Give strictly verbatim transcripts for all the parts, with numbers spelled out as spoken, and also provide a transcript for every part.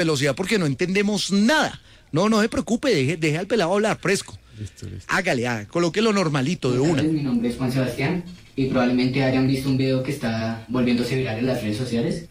velocidad porque no entendemos nada. No, no se preocupe, deje, deje al pelado hablar fresco. Listo, listo. Hágale, hágale, coloque lo normalito de una. Mi nombre es Juan Sebastián y probablemente hayan visto un video que está volviéndose viral en las redes sociales.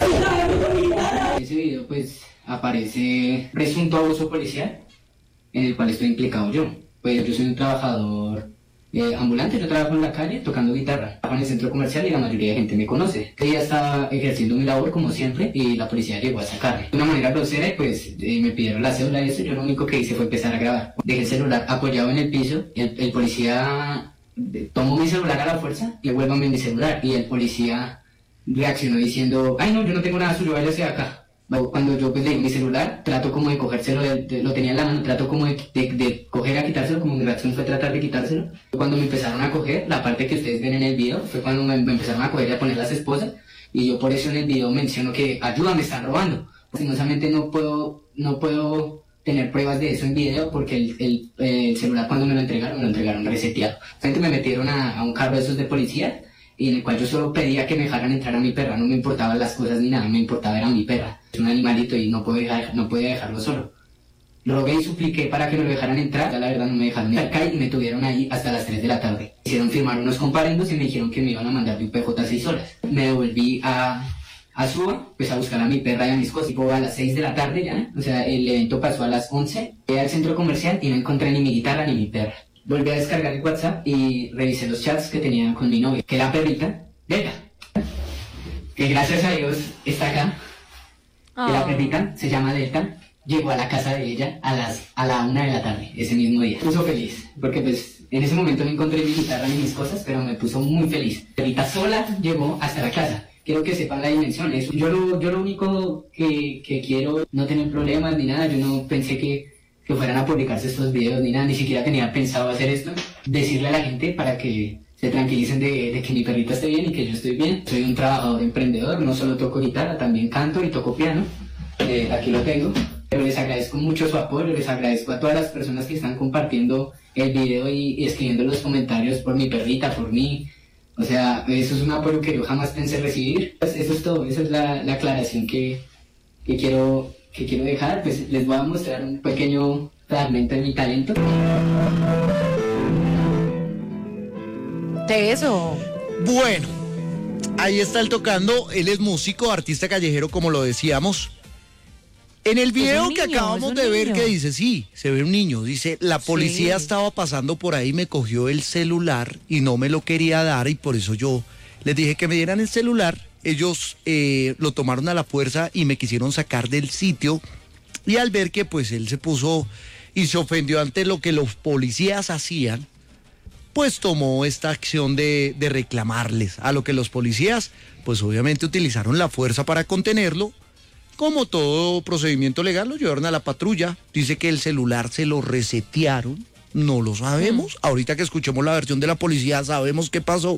En ese video pues aparece presunto abuso policial en el cual estoy implicado yo. Pues yo soy un trabajador eh, ambulante, yo trabajo en la calle tocando guitarra, trabajo en el centro comercial y la mayoría de gente me conoce. Yo ya estaba ejerciendo mi labor como siempre y la policía llegó a sacarme. De una manera grosera y pues eh, me pidieron la cédula y eso, yo lo único que hice fue empezar a grabar. Dejé el celular apoyado en el piso, el, el policía tomó mi celular a la fuerza y devuélvame mi celular y el policía reaccionó diciendo, ay no, yo no tengo nada suyo, váyase de acá. Cuando yo pues, le di mi celular, trato como de cogérselo, de, de, lo tenía en la mano, trato como de, de, de coger a quitárselo, como mi reacción fue tratar de quitárselo. Cuando me empezaron a coger, la parte que ustedes ven en el video, fue cuando me, me empezaron a coger y a poner las esposas, y yo por eso en el video menciono que, ayuda, me están robando. Lastimosamente no puedo, no puedo tener pruebas de eso en video, porque el, el, el celular cuando me lo entregaron, me lo entregaron reseteado. Entonces me metieron a, a un carro de esos de policía, y en el cual yo solo pedía que me dejaran entrar a mi perra, no me importaban las cosas ni nada, me importaba era mi perra. Es un animalito y no puedo dejar, no podía dejarlo solo. Rogué y supliqué para que me lo dejaran entrar, ya la verdad no me dejaron entrar y me tuvieron ahí hasta las tres de la tarde. Hicieron firmar unos comparendos y me dijeron que me iban a mandar de un P J seis horas. Me devolví a, a Suba, pues a buscar a mi perra y a mis cosas, y a las seis de la tarde ya, o sea, el evento pasó a las once, fui al centro comercial y no encontré ni mi guitarra ni mi perra. Volví a descargar el WhatsApp y revisé los chats que tenía con mi novia, que la perrita, Delta, que gracias a Dios está acá, oh. Que la perrita se llama Delta, llegó a la casa de ella a las a la una de la tarde, ese mismo día. Me puso feliz, porque pues en ese momento no encontré mi guitarra ni mis cosas, pero me puso muy feliz. La perrita sola llegó hasta la casa. Quiero que sepan la dimensión. Eso. Yo, lo, yo lo único que, que quiero, no tener problemas ni nada, yo no pensé que... que fueran a publicarse estos videos ni nada, ni siquiera tenía pensado hacer esto, decirle a la gente para que se tranquilicen de, de que mi perrita esté bien y que yo estoy bien. Soy un trabajador emprendedor, no solo toco guitarra, también canto y toco piano, eh, aquí lo tengo, pero les agradezco mucho su apoyo, les agradezco a todas las personas que están compartiendo el video y, y escribiendo los comentarios por mi perrita, por mí, o sea, eso es un apoyo que yo jamás pensé recibir. Pues eso es todo, esa es la, la aclaración que, que quiero... que quiero dejar. Pues les voy a mostrar un pequeño fragmento de mi talento. De eso. Bueno, ahí está él tocando, él es músico, artista callejero, como lo decíamos. En el video que niño, acabamos de ver, que dice, sí, se ve un niño, dice, la policía sí. estaba pasando por ahí, me cogió el celular y no me lo quería dar y por eso yo les dije que me dieran el celular. Ellos eh, lo tomaron a la fuerza y me quisieron sacar del sitio y al ver que pues él se puso y se ofendió ante lo que los policías hacían, pues tomó esta acción de, de reclamarles, a lo que los policías pues obviamente utilizaron la fuerza para contenerlo. Como todo procedimiento legal, lo llevaron a la patrulla. Dice que el celular se lo resetearon, no lo sabemos. Mm. Ahorita que escuchemos la versión de la policía sabemos qué pasó.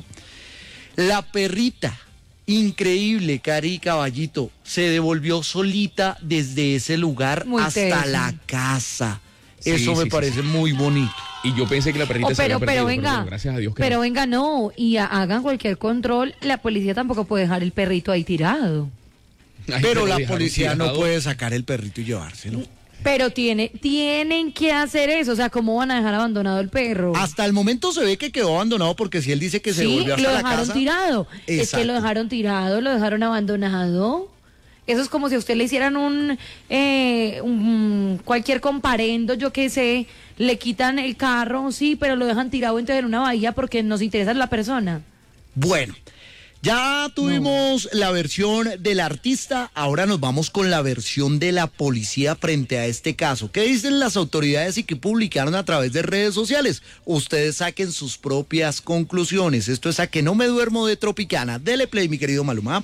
La perrita, increíble, Cari y Caballito, se devolvió solita desde ese lugar muy hasta teso. La casa. Sí, Eso sí, me sí, parece sí. muy bonito. Y yo pensé que la perrita oh, pero, se había perdido, pero venga, pero gracias a Dios que pero no. venga, no, y a, hagan cualquier control, la policía tampoco puede dejar el perrito ahí tirado. Ay, pero la policía no puede sacar el perrito y llevárselo. Pero tiene, tienen que hacer eso, o sea, ¿cómo van a dejar abandonado el perro? Hasta el momento se ve que quedó abandonado porque si él dice que se sí, volvió hasta la casa. lo dejaron tirado. Exacto. Es que lo dejaron tirado, lo dejaron abandonado. Eso es como si a usted le hicieran un, eh, un cualquier comparendo, yo qué sé, le quitan el carro, sí, pero lo dejan tirado entonces en una bahía porque nos interesa la persona. Bueno. Ya tuvimos no. la versión del artista, ahora nos vamos con la versión de la policía frente a este caso. ¿Qué dicen las autoridades y qué publicaron a través de redes sociales? Ustedes saquen sus propias conclusiones. Esto es A Que No Me Duermo de Tropicana. Dele play, mi querido Maluma.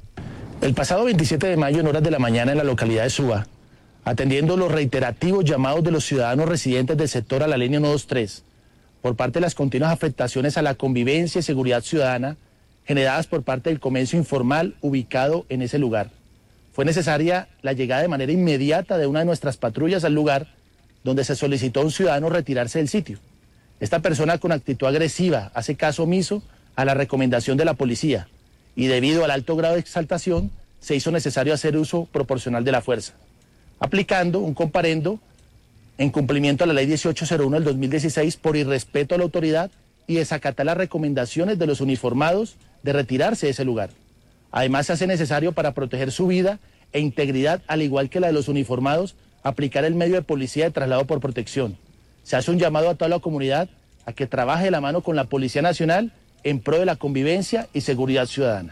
El pasado veintisiete de mayo, en horas de la mañana, en la localidad de Suba, atendiendo los reiterativos llamados de los ciudadanos residentes del sector a la línea ciento veintitrés, por parte de las continuas afectaciones a la convivencia y seguridad ciudadana, generadas por parte del comercio informal ubicado en ese lugar. Fue necesaria la llegada de manera inmediata de una de nuestras patrullas al lugar, donde se solicitó a un ciudadano retirarse del sitio. Esta persona, con actitud agresiva, hace caso omiso a la recomendación de la policía y debido al alto grado de exaltación se hizo necesario hacer uso proporcional de la fuerza. aplicando un comparendo en cumplimiento a la ley dieciocho cero uno del dos mil dieciséis por irrespeto a la autoridad y desacatar las recomendaciones de los uniformados de retirarse de ese lugar. Además, se hace necesario para proteger su vida e integridad, al igual que la de los uniformados, aplicar el medio de policía de traslado por protección. Se hace un llamado a toda la comunidad a que trabaje de la mano con la Policía Nacional en pro de la convivencia y seguridad ciudadana.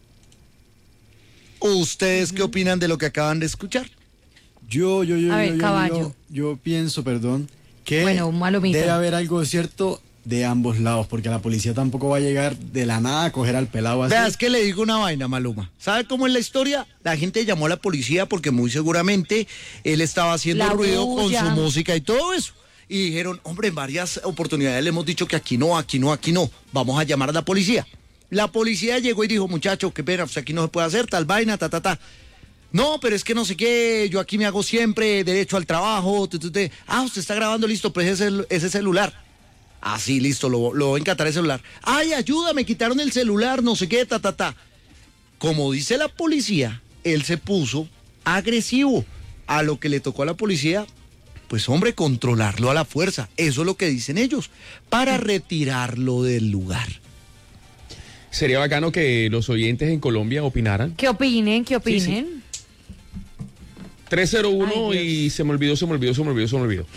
¿Ustedes qué opinan de lo que acaban de escuchar? Yo, yo, yo, a yo, ver, yo, caballo. yo, yo pienso, perdón, que bueno, debe haber algo cierto de ambos lados, porque la policía tampoco va a llegar de la nada a coger al pelado así. Vea, es que le digo una vaina, Maluma. ¿Sabe cómo es la historia? La gente llamó a la policía porque muy seguramente él estaba haciendo La ruido bulla. con su música y todo eso. Y dijeron, hombre, en varias oportunidades le hemos dicho que aquí no, aquí no, aquí no. Vamos a llamar a la policía. La policía llegó y dijo, muchacho, qué pena, pues aquí no se puede hacer tal vaina, ta, ta, ta. No, pero es que no sé qué, yo aquí me hago siempre derecho al trabajo. Tu, tu, tu. Ah, usted está grabando, listo, pues ese, ese celular. Ah, sí, listo, lo, lo voy a encantar el celular. Ay, ayuda, me quitaron el celular, no sé qué, ta, ta, ta. Como dice la policía, él se puso agresivo. A lo que le tocó a la policía, pues hombre, controlarlo a la fuerza. Eso es lo que dicen ellos, para retirarlo del lugar. Sería bacano que los oyentes en Colombia opinaran. ¿Qué opinen? ¿Qué opinen? Sí, sí. tres cero uno Ay, y se me olvidó, se me olvidó, se me olvidó, se me olvidó.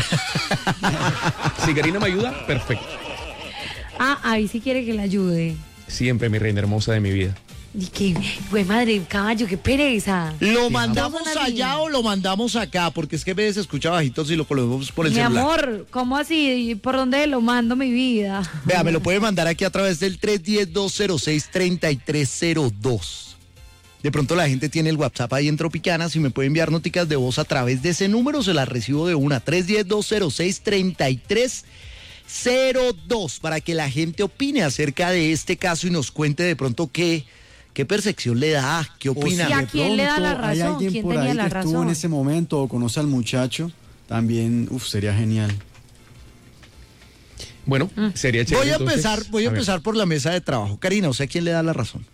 Si Karina me ayuda, perfecto. Ah, ahí sí quiere que le ayude. Siempre, mi reina hermosa de mi vida. Y que, güey, madre, caballo, qué pereza. ¿Lo mandamos Vamos a allá o lo mandamos acá? Porque es que a veces se escucha bajito si lo colocamos por el Mi celular. amor, ¿cómo así? ¿Por dónde lo mando mi vida? Vea, me lo puede mandar aquí a través del tres uno cero, dos cero seis, tres tres cero dos. De pronto la gente tiene el WhatsApp ahí en Tropicana. Si me puede enviar noticas de voz a través de ese número, se las recibo de una. tres uno cero, dos cero seis, tres tres cero dos. Para que la gente opine acerca de este caso y nos cuente de pronto qué, qué percepción le da, qué opina. ¿Y a quién le da la razón? Hay alguien ¿Quién por tenía ahí la que estuvo razón? en ese momento o conoce al muchacho, también, uf, sería genial. Bueno, sería chévere. Voy a entonces, empezar, voy a, a ver. empezar por la mesa de trabajo. Karina, ¿usted a quién le da la razón?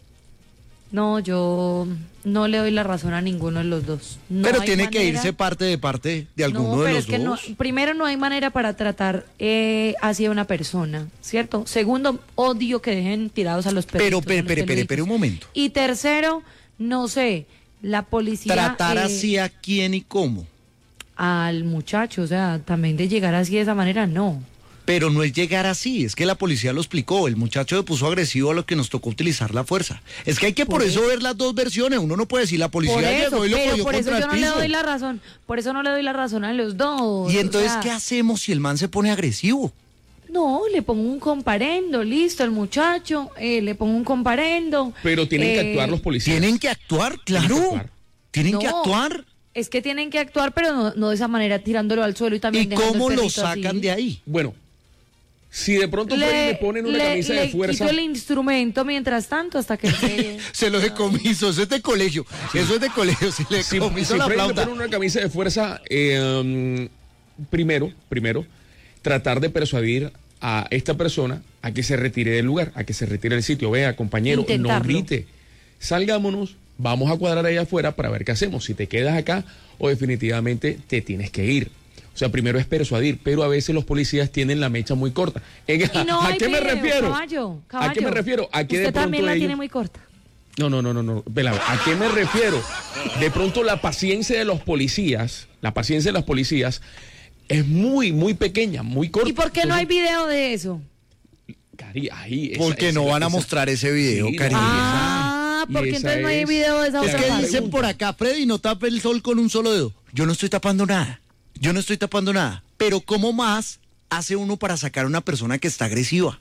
No, yo no le doy la razón a ninguno de los dos. No Pero hay tiene que manera- irse parte de parte de alguno no, de pero los es que dos. no, primero no hay manera para tratar eh, así a una persona, ¿cierto? Segundo, odio que dejen tirados a los perritos. Pero, a pero, los pero, pero, peluditos. pero un momento. Y tercero, no sé, la policía... Tratar eh, así a quién y cómo. al muchacho, o sea, también de llegar así de esa manera, no. Pero no es llegar así, es que la policía lo explicó, el muchacho se puso agresivo a lo que nos tocó utilizar la fuerza. Es que hay que por, Por eso eso. ver las dos versiones, uno no puede decir la policía Por eso, llegó y lo pero cogió por eso contra yo el no le piso. doy la razón, por eso no le doy la razón a los dos. Y o entonces, sea, ¿qué hacemos si el man se pone agresivo? No, le pongo un comparendo, listo, el muchacho, eh, le pongo un comparendo. Pero tienen que eh, actuar los policías. Tienen que actuar, claro. Tienen que actuar. Tienen que No. actuar. Es que tienen que actuar, pero no, no de esa manera, tirándolo al suelo y también ¿Y dejando cómo el lo perrito sacan así. de ahí? Bueno, si de pronto Freddy le ponen una le- camisa le de fuerza. quito el instrumento mientras tanto hasta que se... Se lo decomiso, eso es de colegio. Eso es de colegio, si le Si, decomiso si la Freddy le flauta. pone una camisa de fuerza, eh, um, primero, primero, tratar de persuadir a esta persona a que se retire del lugar, a que se retire del sitio. Vea, compañero, no Intentarlo. grite. Salgámonos, vamos a cuadrar allá afuera para ver qué hacemos. Si te quedas acá o definitivamente te tienes que ir. O sea, primero es persuadir, pero a veces los policías tienen la mecha muy corta. En- Y no ¿A hay qué me video, refiero? Caballo, ¿A qué caballo. me refiero? A que de Usted pronto también la ellos- tiene muy corta. No, no, no, no, no. Vela, ¿a qué me refiero? De pronto la paciencia de los policías, la paciencia de los policías es muy, muy pequeña, muy corta. ¿Y por qué no hay video de eso? Cari, ahí, esa- Porque esa- no van a esa- mostrar ese video, Sí, Karina. no. Ah, Y porque esa entonces no hay es- video de esa Es otra que parte. dicen por acá, Freddy, no tape el sol con un solo dedo. Yo no estoy tapando nada. Yo no estoy tapando nada. Pero ¿cómo más hace uno para sacar a una persona que está agresiva?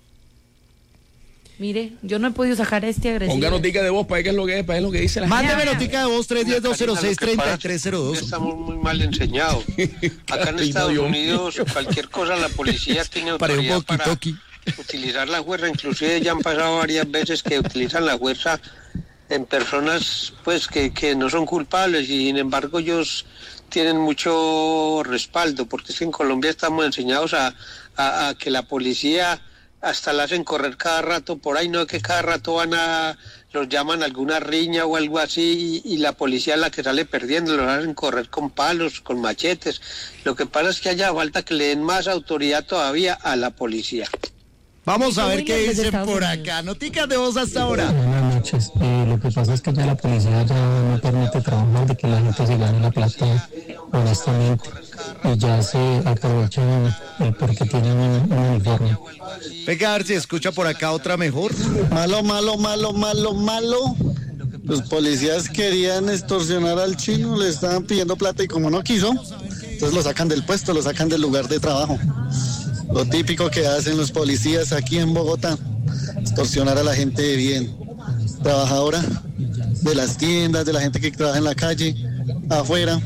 Mire, yo no he podido sacar este agresivo. Ponga notica de voz para ver qué es lo que es, para ver lo que dice la Mándeme Ya. notica de voz tres uno cero, dos cero seis, tres Karina, lo que tres pasa cero dos. es que estamos muy mal enseñados. Acá en Ay, Estados Dios Unidos, mío. cualquier cosa, la policía tiene Para un autoridad para walkie-talkie. utilizar la fuerza. Inclusive ya han pasado varias veces que utilizan la fuerza en personas pues que, que no son culpables y sin embargo ellos tienen mucho respaldo, porque es que en Colombia estamos enseñados a, a, a que la policía hasta la hacen correr cada rato por ahí, no es que cada rato van a, los llaman a alguna riña o algo así y, y la policía es la que sale perdiendo, los hacen correr con palos, con machetes. Lo que pasa es que haya falta que le den más autoridad todavía a la policía. Vamos a ver qué dicen por acá. Noticas de voz hasta ahora. Buenas noches. Eh, lo que pasa es que ya la policía ya no permite trabajar, de que la gente se gane la plata honestamente. Y ya se aprovechan el porque tienen un, un uniforme. Venga, a ver si escucha por acá otra mejor. Malo, malo, malo, malo, malo. Los policías querían extorsionar al chino, le estaban pidiendo plata y como no quiso, entonces lo sacan del puesto, lo sacan del lugar de trabajo. Lo típico que hacen los policías aquí en Bogotá, extorsionar a la gente bien trabajadora, de las tiendas, de la gente que trabaja en la calle, afuera.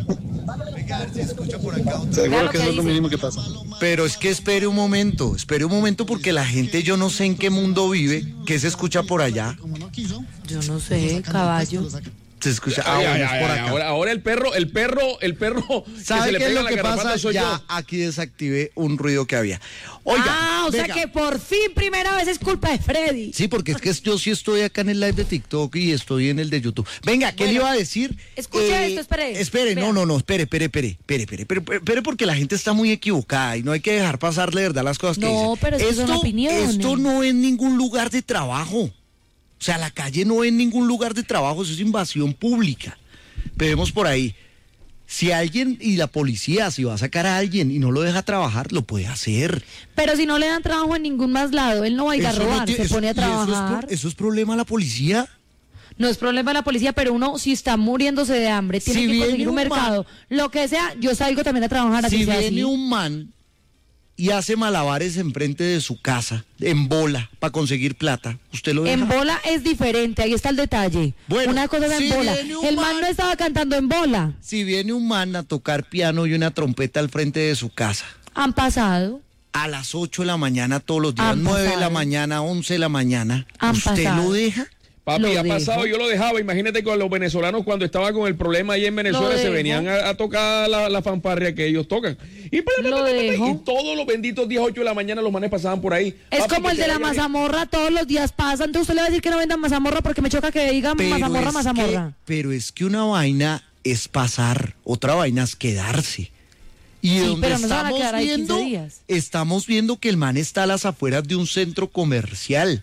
Seguro que eso es lo mínimo que pasa. Pero es que espere un momento, espere un momento porque la gente, yo no sé en qué mundo vive, ¿qué se escucha por allá? Yo no sé, caballo. Se escucha, ah, ay, bueno, ay, es por ay, acá. Ahora, ahora el perro, el perro, el perro. ¿Sabe que se le qué es pega lo la que garrapata pasa? soy Ya yo. aquí desactivé un ruido que había. Oiga, ah, o venga. sea que por fin primera vez es culpa de Freddy. Sí, porque es que yo sí estoy acá en el live de TikTok y estoy en el de YouTube. Venga, ¿qué Bueno, le iba a decir? Escuche esto, espere. Espere, Vea. no, no, no, espere, espere, espere, espere, espere, espere, espere, porque la gente está muy equivocada y no hay que dejar pasar de verdad las cosas que dicen. No, pero es que esto, son opiniones. Esto no es ningún lugar de trabajo. O sea, la calle no es ningún lugar de trabajo, eso es invasión pública. Vemos por ahí, si alguien y la policía, si va a sacar a alguien y no lo deja trabajar, lo puede hacer. Pero si no le dan trabajo en ningún más lado, él no va a ir a Eso no robar, tiene- se eso- pone a y eso es pro- trabajar. Eso es problema de la policía. No es problema de la policía, pero uno si está muriéndose de hambre, tiene Si que viene conseguir un un man- mercado, lo que sea, yo salgo también a trabajar así Si sea viene así. un man y hace malabares enfrente de su casa, en bola, para conseguir plata, ¿usted lo deja? En bola es diferente, ahí está el detalle. Bueno, una cosa es si en bola. viene un El man man- no estaba cantando en bola. Si viene un man a tocar piano y una trompeta al frente de su casa, Han pasado. a las ocho de la mañana todos los días, Han nueve de la pasado. mañana, once de la mañana, Han ¿usted pasado. lo deja? Papi, Lo ha dejo. pasado, yo lo dejaba. Imagínate con los venezolanos cuando estaba con el problema ahí en Venezuela, Lo se dejo. venían a, a tocar la, la fanfarria que ellos tocan. Y, pa, pa, Lo pa, pa, pa, dejo. y todos los benditos diez, ocho de la mañana los manes pasaban por ahí. Es Papi, como que el te de la vaya bien. mazamorra, todos los días pasa. Entonces usted le va a decir que no vendan mazamorra porque me choca que digan mazamorra, es mazamorra. que, pero es que una vaina es pasar, otra vaina es quedarse. Y Sí, donde pero no se van a estamos quedar ahí viendo, quince días. estamos viendo que el man está a las afueras de un centro comercial.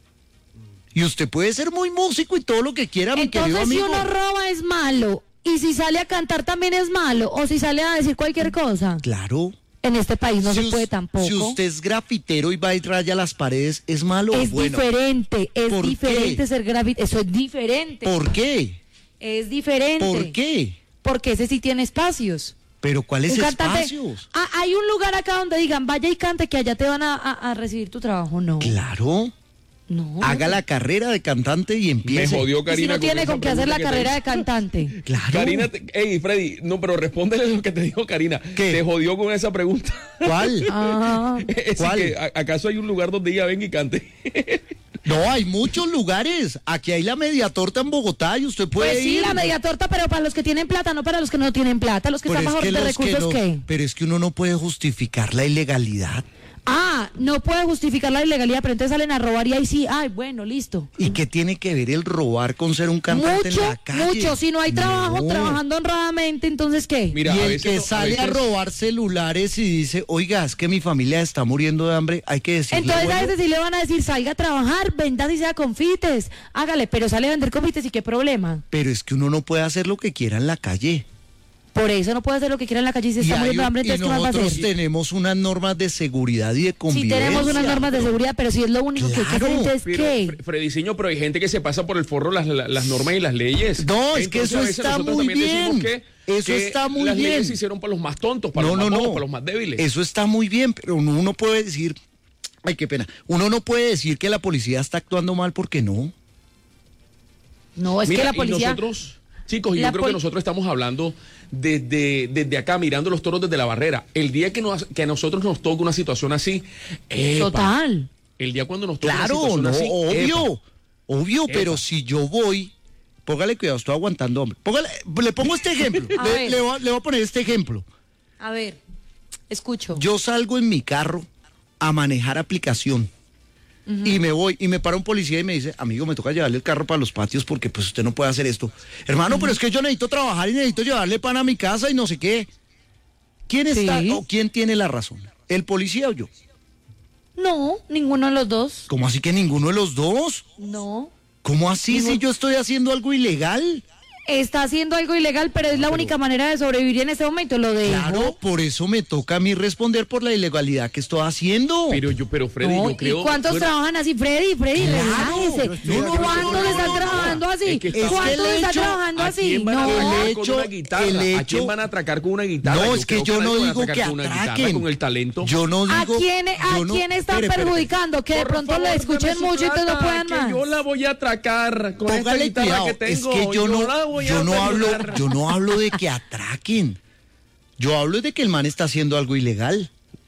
Y usted puede ser muy músico y todo lo que quiera, mi querido Entonces si amigo. uno roba es malo. Y si sale a cantar también es malo. O si sale a decir cualquier cosa. Claro. En este país no Si se us- puede tampoco. Si usted es grafitero y va y raya las paredes, ¿es malo? Es Bueno, diferente, es ¿por diferente qué? ser grafitero. Eso es diferente. ¿por qué? Es diferente. ¿Por qué? Porque ese sí tiene espacios. Pero ¿cuáles Un cantante- espacios? Ah, hay un lugar acá donde digan, vaya y cante que allá te van a, a- a recibir tu trabajo. No. Claro. No. Haga la carrera de cantante y Me empiece. jodió Y si Karina. no tiene esa con qué hacer la pregunta que te carrera hice. de cantante. Claro. Karina, te- ey, Freddy, no, pero respóndele lo que te dijo Karina. ¿Qué? Te jodió con esa pregunta. ¿Cuál? Ah. Es ¿Cuál? que, ¿a- ¿acaso hay un lugar donde ella venga y cante? No, hay muchos lugares. Aquí hay la media torta en Bogotá y usted puede Pues sí, ir. la media torta, pero para los que tienen plata, no para los que no tienen plata. Los que Pero están es bajo que de los que recursos, no- ¿qué? Pero es que uno no puede justificar la ilegalidad. Ah, no puede justificar la ilegalidad, pero entonces salen a robar y ahí sí, ay, bueno, listo. ¿Y qué tiene que ver el robar con ser un cantante Mucho, en la calle? mucho. Si no hay trabajo, No. trabajando honradamente, entonces ¿qué? Mira, y a el veces que no- a sale a, veces- robar celulares y dice, oiga, es que mi familia está muriendo de hambre, hay que decirle. Entonces a bueno, veces sí le van a decir, salga a trabajar, venda si sea confites, hágale, pero sale a vender confites y qué problema. pero es que uno no puede hacer lo que quiera en la calle. Por eso no puede hacer lo que quiera en la calle y se Y, está hay muriendo de un- hambre, y entonces ¿qué más va a nosotros hacer? tenemos unas normas de seguridad y de Sí convivencia. tenemos unas normas de seguridad, pero si es lo único que hay que hacer, Claro. entonces Pero, ¿qué? Fre- Frediciño, pero hay gente que se pasa por el forro las, las, las normas y las leyes. No, es que Entonces, eso a veces está nosotros muy también decimos bien. que- Eso que está muy las bien. leyes se hicieron para los más tontos, para No, los no, más bobos, no. para los más débiles. Eso está muy bien, pero uno uno puede decir, ay, qué pena, uno no puede decir que la policía está actuando mal porque no. No, es Mira, que la y policía... nosotros, chicos, y la yo creo pol- que nosotros estamos hablando desde, desde acá, mirando los toros desde la barrera. El día que, nos, que a nosotros nos toca una situación así, epa, Total. el día cuando nos toca Claro, una situación no, así, obvio, epa. obvio, Epa. pero si yo voy, póngale cuidado, estoy aguantando, hombre. Póngale, le pongo este ejemplo, A le, ver. le voy a, le voy a poner este ejemplo. A ver, escucho. Yo salgo en mi carro a manejar aplicación Uh-huh. Y me voy, y me para un policía y me dice, amigo, me toca llevarle el carro para los patios porque pues usted no puede hacer esto. Hermano, uh-huh. pero es que yo necesito trabajar y necesito llevarle pan a mi casa y no sé qué. ¿Quién está sí. o quién tiene la razón? ¿El policía o yo? No, ninguno de los dos. ¿Cómo así que ninguno de los dos? No. ¿Cómo así Ninguno... si yo estoy haciendo algo ilegal? Está haciendo algo ilegal, pero es la pero, única manera de sobrevivir en este momento, lo dejo. Claro, por eso me toca a mí responder por la ilegalidad que estoy haciendo. Pero yo, pero Freddy, no, yo creo... ¿Y cuántos bueno, trabajan así, Freddy? Freddy, claro, relájese. No, no, ¿Cuántos están trabajando así? Es que ¿Cuántos están hecho, trabajando así? No, el hecho, el hecho... ¿A quién van a atracar con una guitarra? No, yo es que yo que no digo que atraquen. Con el talento. Yo no digo... ¿A quién, a no, quién están espere, perjudicando? espere. Que de pronto le escuchen mucho y entonces no puedan más. Yo la voy a atracar con esta guitarra que tengo. Es que yo no, yo no hablo... Yo no hablo de que atraquen. Yo hablo de que el man está haciendo algo ilegal.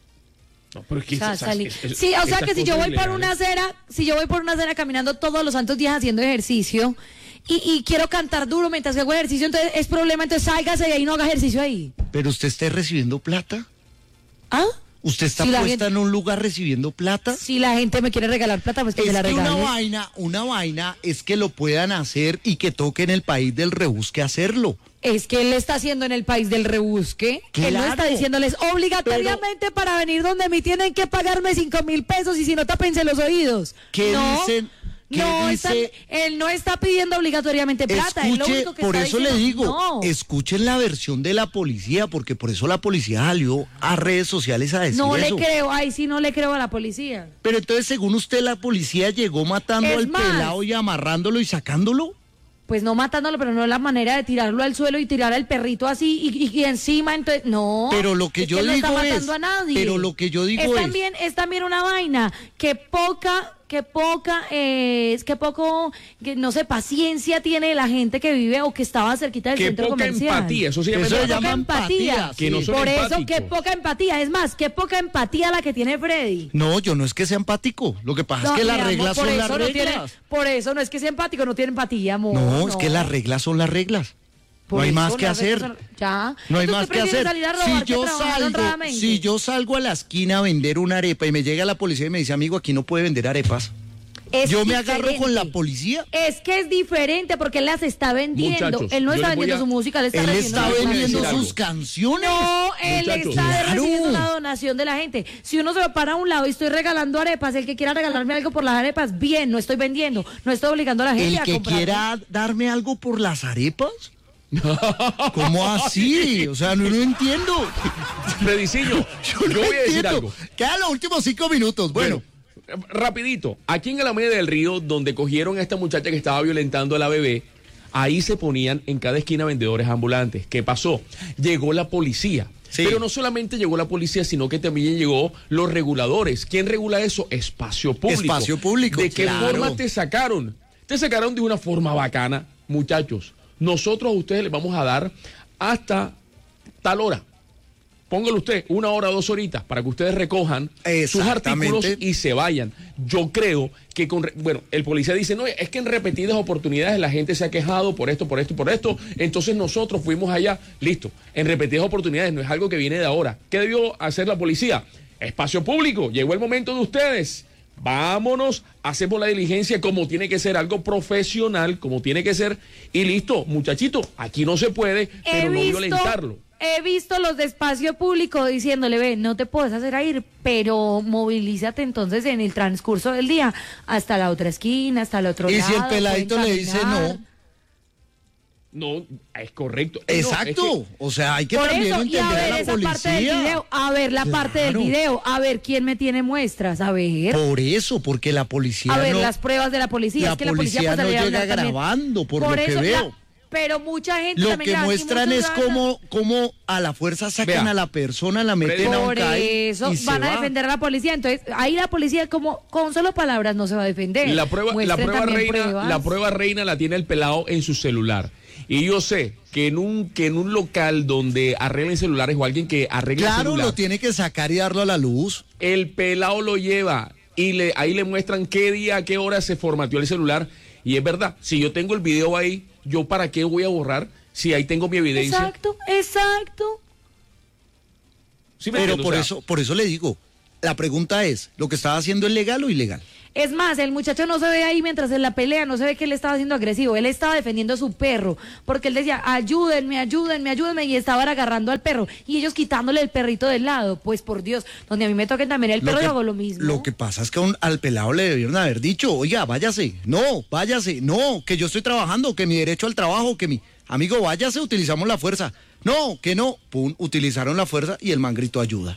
No, pero es que o sea, esas, salí... es, es, sí, o sea que si yo voy ilegales. por una acera, si yo voy por una acera caminando todos los santos días haciendo ejercicio y, y quiero cantar duro mientras que hago ejercicio, entonces es problema, entonces sálgase de ahí y no haga ejercicio ahí. Pero usted está recibiendo plata. ¿Ah? ¿Usted está si puesta gente, en un lugar recibiendo plata? Si la gente me quiere regalar plata, pues que es me la que regale. una vaina, una vaina es que lo puedan hacer y que toque en el país del rebusque hacerlo. Es que él le está haciendo en el país del rebusque. Claro. Él no está diciéndoles obligatoriamente pero, para venir donde me tienen que pagarme cinco mil pesos y si no tápense los oídos. ¿Qué no, dicen? ¿Qué no dice? Están, él no está pidiendo obligatoriamente plata. Escuche, es lo único que por está eso diciendo, le digo, no. escuchen la versión de la policía, porque por eso la policía salió a redes sociales a decir no eso. No le creo, ay sí no le creo a la policía. Pero entonces, según usted, la policía llegó matando es al más, pelado y amarrándolo y sacándolo. Pues no matándolo, pero no es la manera de tirarlo al suelo y tirar al perrito así y, y, y encima, entonces, no. Pero lo que es yo que digo no está es, matando a nadie. Pero lo que yo digo es, es, también es también una vaina que poca, que poca, eh, es que poco, que no sé, paciencia tiene la gente que vive o que estaba cerquita del que centro poca comercial. Empatía, eso se llama, eso se llama empatía. empatía. Que no son Por empáticos. eso, qué poca empatía. Es más, qué poca empatía la que tiene Freddy. No, yo no es que sea empático. Lo que pasa No, es que las amor, reglas son las no reglas. tiene, por eso no es que sea empático, no tiene empatía, amor. No, no. es que las reglas son las reglas. Por no hay eso, más que hacer. Son... Ya. No hay Entonces, más que hacer. Si yo salgo, si yo salgo a la esquina a vender una arepa y me llega la policía y me dice, amigo, aquí no puede vender arepas. Es yo me diferente. agarro con la policía. Es que es diferente porque él las está vendiendo. Muchachos, él no está vendiendo a... su música, él está, él vendiendo, está vendiendo sus canciones. No, él Muchachos. está Claro. recibiendo una donación de la gente. Si uno se lo para a un lado y estoy regalando arepas, el que quiera regalarme algo por las arepas, bien, no estoy vendiendo, no estoy obligando a la gente El a que comprarme. quiera darme algo por las arepas. ¿Cómo así? O sea, no lo entiendo. Fredicillo, yo, no yo voy a decir entiendo. algo. Quedan los últimos cinco minutos. Bueno. bueno, rapidito. Aquí en Alameda del Río, donde cogieron a esta muchacha que estaba violentando a la bebé, ahí se ponían en cada esquina vendedores ambulantes. ¿Qué pasó? Llegó la policía. Sí. Pero no solamente llegó la policía, sino que también llegó los reguladores. ¿Quién regula eso? Espacio público. Espacio público. ¿De qué claro. forma te sacaron? Te sacaron de una forma bacana, muchachos. Nosotros a ustedes les vamos a dar hasta tal hora. Póngalo usted una hora, dos horitas para que ustedes recojan sus artículos y se vayan. Yo creo que con, bueno, el policía dice, no, es que en repetidas oportunidades la gente se ha quejado por esto, por esto y por esto. Entonces nosotros fuimos allá, listo, en repetidas oportunidades, no es algo que viene de ahora. ¿Qué debió hacer la policía? Espacio público, llegó el momento de ustedes. Vámonos, hacemos la diligencia como tiene que ser, algo profesional, como tiene que ser, y listo, muchachito, aquí no se puede, pero no violentarlo. He visto los de espacio público diciéndole, ve, no te puedes hacer a ir, pero movilízate entonces en el transcurso del día hasta la otra esquina, hasta el otro y lado. Y si el peladito le dice no. No, es correcto. Exacto. No, es que... O sea, hay que por también eso, entender y a ver a la esa policía. parte del video, a ver la claro. parte del video, a ver quién me tiene muestras, a ver. Por eso, porque la policía A ver, no, las pruebas de la policía. La es que policía la policía no llega grabando, por, por lo eso, que veo. La, pero mucha gente lo también que muestran es cómo, cómo a la fuerza sacan Vea, a la persona, la meten a un por CAI eso y van se a va. defender a la policía. Entonces, ahí la policía como con solo palabras no se va a defender. La prueba, la prueba reina, pruebas. la prueba reina la tiene el pelado en su celular. Y yo sé que en un que en un local donde arreglen celulares o alguien que arregle claro, celular, lo tiene que sacar y darlo a la luz. El pelado lo lleva y le ahí le muestran qué día, a qué hora se formateó el celular. Y es verdad, si yo tengo el video ahí, ¿yo para qué voy a borrar si ahí tengo mi evidencia? Exacto, exacto. Sí, pero por, o sea, eso, por eso le digo, la pregunta es, ¿lo que estaba haciendo es legal o ilegal? Es más, el muchacho no se ve ahí mientras en la pelea, no se ve que él estaba siendo agresivo, él estaba defendiendo a su perro, porque él decía, ayúdenme, ayúdenme, ayúdenme, y estaban agarrando al perro, y ellos quitándole el perrito del lado. Pues por Dios, donde a mí me toquen también el perro, yo hago lo mismo. Lo que pasa es que a un, al pelado le debieron haber dicho, oiga, váyase, no, váyase, no, que yo estoy trabajando, que mi derecho al trabajo, que mi amigo, váyase, utilizamos la fuerza. No, que no, pum, utilizaron la fuerza y el man gritó ayuda.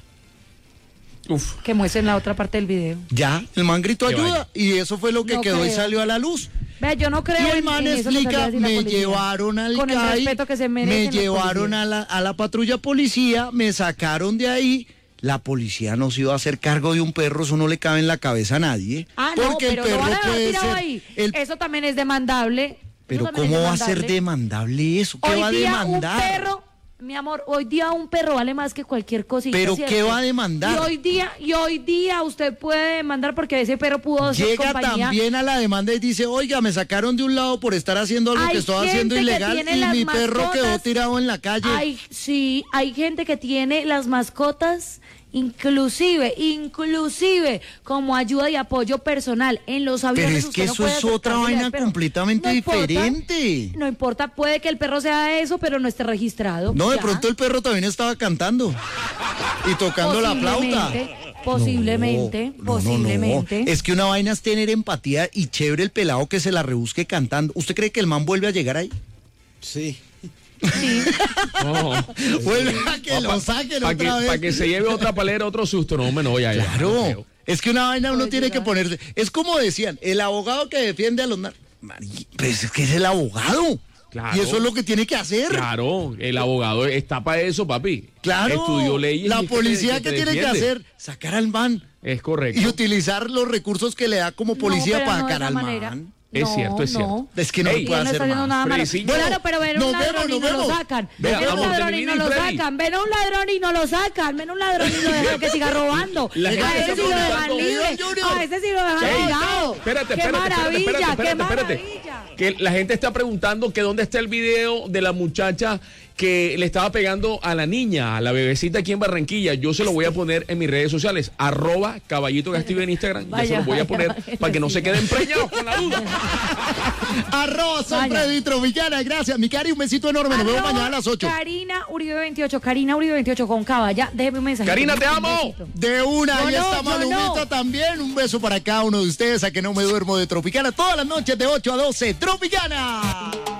Uf. Que muestren la otra parte del video. Ya, el man gritó ayuda y eso fue lo que no quedó creo. Y salió a la luz. Vea, yo no creo. Y el man en, en explica, me llevaron al Con C A I, el respeto que se me llevaron a la, a la patrulla policía, me sacaron de ahí. La policía no se iba a hacer cargo de un perro, eso no le cabe en la cabeza a nadie. Ah, no, porque pero el perro no puede ser ahí. El... Eso también es demandable. Pero ¿cómo va a ser demandable eso? ¿Qué Hoy va a día demandar? Un perro, mi amor, hoy día un perro vale más que cualquier cosita. ¿Pero ¿cierto? qué va a demandar? Y hoy día, y hoy día usted puede demandar porque ese perro pudo ser Llega compañía. También a la demanda y dice, oiga, me sacaron de un lado por estar haciendo algo hay que estoy haciendo ilegal y mi mascotas, perro quedó tirado en la calle. Hay, sí, hay gente que tiene las mascotas inclusive, inclusive como ayuda y apoyo personal en los aviones. Pero es que eso no es otra vaina completamente no diferente. Importa, no importa, puede que el perro sea eso, pero no esté registrado. No, de ya. pronto el perro también estaba cantando y tocando la flauta. Posiblemente, no, posiblemente. No, no. Es que una vaina es tener empatía y chévere el pelado que se la rebusque cantando. ¿Usted cree que el man vuelve a llegar ahí? Sí. Sí. No. Vuelve a que no, lo saquen pa, otra que, vez. Para que se lleve otra palera, otro susto. No, no, ya, ya. Claro. Es que una vaina uno Oye, tiene ya. que ponerse. Es como decían, el abogado que defiende a los nar... Pues es que es el abogado. Claro. Y eso es lo que tiene que hacer. Claro, el abogado está para eso, papi. Claro. Estudió leyes. La y policía que, que te tiene defiende. que hacer, sacar al man. Es correcto. Y utilizar los recursos que le da como policía No, para no sacar al manera. man. Es no, cierto, es cierto. No. Es que no Ey, se puede no hacer está haciendo más. nada malo. Preciño. Claro, pero ven un Nos ladrón vemos, y no nos lo vemos. sacan. Vea, Ven un vamos, ladrón y no Termini lo y Freddy. sacan. Ven un ladrón y no lo sacan. Ven un ladrón y lo dejan que siga robando. La gente A está ese sí lo dejan preguntando. libre. A ese sí lo dejan Ey, tirado. Espérate, Qué espérate, maravilla, espérate, espérate, qué espérate, maravilla. Que la gente está preguntando que dónde está el video de la muchacha que le estaba pegando a la niña, a la bebecita aquí en Barranquilla. Yo se lo voy a poner en mis redes sociales, arroba Caballito Castillo en Instagram. Yo se lo voy a poner para que no se queden preñados con la duda. Arroba Son Freddy Tropicana, gracias. Mi cari, un besito enorme. Nos vemos mañana a las ocho. Karina Uribe veintiocho, Karina Uribe veintiocho con Cava. Ya, déjeme un mensaje. Karina, te amo. De una, Yo ahí no, está yo Malumita no. también. Un beso para cada uno de ustedes, a que no me duermo de Tropicana. Todas las noches de ocho a doce, Tropicana.